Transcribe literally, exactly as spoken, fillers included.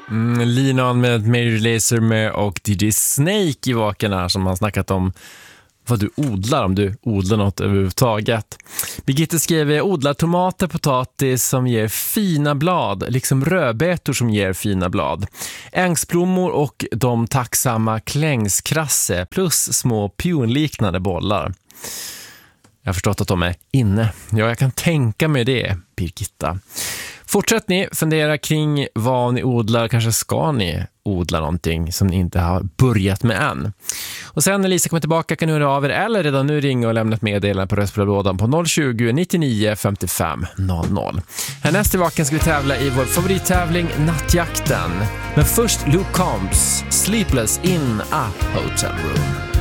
Mm, Linan med Major Lazer med och D J Snake i vaken här som har snackat om vad du odlar, om du odlar något överhuvudtaget. Birgitte skrev: jag odlar tomater, potatis som ger fina blad, liksom rödbetor som ger fina blad. Ängsblommor och de tacksamma klängskrasse plus små pionliknande bollar. Jag har förstått att de är inne. Ja, jag kan tänka mig det, Birgitta. Fortsätt ni fundera kring vad ni odlar. Kanske ska ni odla någonting som ni inte har börjat med än. Och sen när Lisa kommer tillbaka kan ni höra av er eller redan nu ringa och lämna ett meddelande på röstbrevlådan på noll tjugo, nittionio, femtiofem, noll noll. Härnäst i vaken ska vi tävla i vår favorittävling Nattjakten. Men först Luke Combs, Sleepless in a Hotel Room.